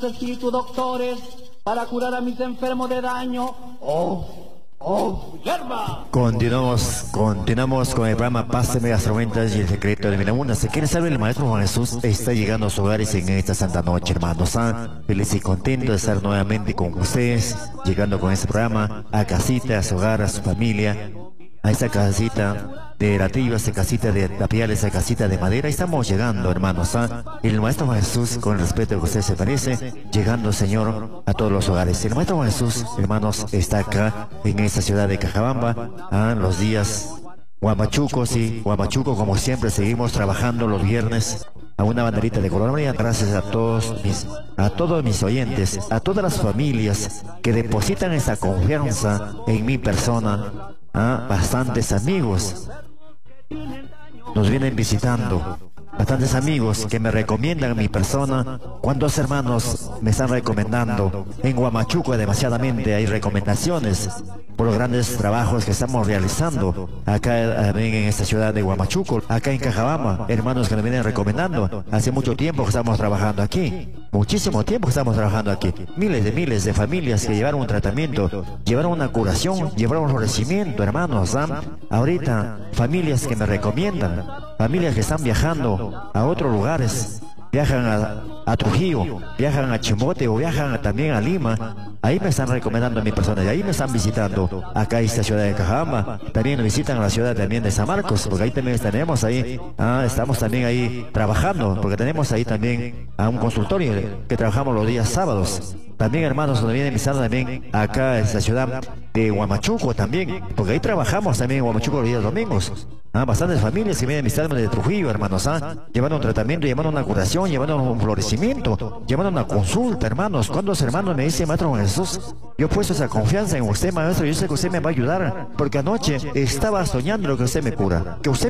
espíritu doctores para curar a mis enfermos de daño. Hierba. Continuamos con el programa Páseme las tormentas y el secreto de mi laguna. Si quieren saber, el Maestro Juan Jesús está llegando a sus hogares en esta santa noche, hermanos. Feliz y contento de estar nuevamente con ustedes, llegando con este programa a casita, a su hogar, a su familia, a esa casita de ladrillo, a esa casita de tapiales, a esa casita de madera. Estamos llegando, hermanos. El Maestro Juan Jesús, con el respeto que usted se merece, llegando, Señor, a todos los hogares. El Maestro Juan Jesús, hermanos, está acá en esta ciudad de Cajabamba, los días Huamachuco, sí, Huamachuco, como siempre, seguimos trabajando los viernes a una banderita de color amarillo. Gracias a todos mis oyentes, a todas las familias que depositan esa confianza en mi persona. Bastantes amigos nos vienen visitando, bastantes amigos que me recomiendan mi persona. ¿Cuántos hermanos me están recomendando? En Huamachuco demasiadamente hay recomendaciones por los grandes trabajos que estamos realizando acá en esta ciudad de Huamachuco, acá en Cajabamba. Hermanos que nos vienen recomendando. Hace mucho tiempo que estamos trabajando aquí, muchísimo tiempo que estamos trabajando aquí. Miles de familias que llevaron un tratamiento, llevaron una curación, llevaron un florecimiento, hermanos. Ahorita familias que me recomiendan, familias que están viajando a otros lugares, viajan a Trujillo, viajan a Chimbote o viajan también a Lima. Ahí me están recomendando a mi persona y ahí me están visitando. Acá en esta ciudad de Cajabamba, también nos visitan a la ciudad también de San Marcos, porque ahí también tenemos ahí, estamos también ahí trabajando, porque tenemos ahí también un consultorio que trabajamos los días sábados. También, hermanos, nos vienen visitando también acá en esta ciudad de Huamachuco también, porque ahí trabajamos también en Huamachuco los días domingos. Bastantes familias que vienen visitando de Trujillo, hermanos, llevando un tratamiento, llevando una curación, llevando un florecimiento, llevando una consulta, hermanos. ¿Cuántos hermanos me dicen, Maestro Jesús, yo he puesto esa confianza en usted, maestro, yo sé que usted me va a ayudar, porque anoche estaba soñando lo que usted me cura, que usted